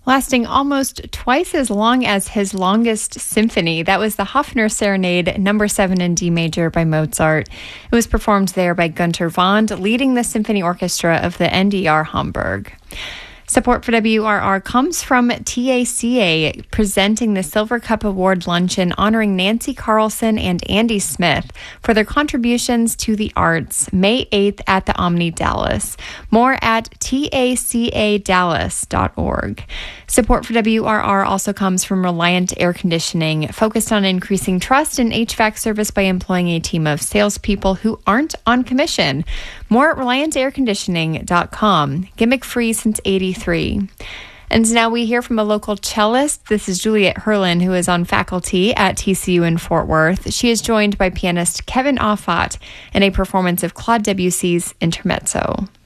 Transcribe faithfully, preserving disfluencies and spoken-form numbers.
lasting almost twice as long as his longest symphony. That was the Hofner Serenade, number seven in D major by Mozart. It was performed there by Gunter Vond, leading the symphony orchestra of the N D R Hamburg. Support for W R R comes from T A C A, presenting the Silver Cup Award Luncheon honoring Nancy Carlson and Andy Smith for their contributions to the arts, May eighth at the Omni Dallas. More at taca dallas dot org. Support for W R R also comes from Reliant Air Conditioning, focused on increasing trust in H V A C service by employing a team of salespeople who aren't on commission. More at reliant air conditioning dot com. Gimmick free since eighty-three. And now we hear from a local cellist. This is Juliet Herlin, who is on faculty at T C U in Fort Worth. She is joined by pianist Kevin Offat in a performance of Claude Debussy's Intermezzo.